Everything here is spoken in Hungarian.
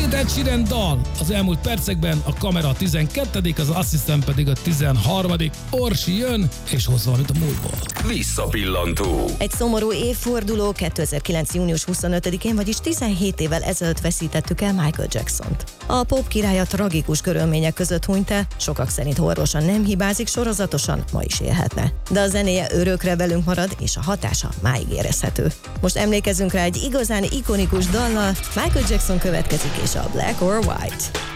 Két Ed Sheeran dal az elmúlt percekben, a kamera a 12., az asszisztent pedig a 13. Orsi jön, és hoz valamit a múltból. Visszapillantó. Egy szomorú évforduló, 2009. június 25-én, vagyis 17 évvel ezelőtt veszítettük el Michael Jacksont. A pop királya tragikus körülmények között hunyt el, sokak szerint orvosan nem hibázik, sorozatosan ma is élhetne. De a zenéje örökre velünk marad, és a hatása máig érezhető. Most emlékezzünk rá egy igazán ikonikus dallal, Michael Jackson következik, és a Black or White.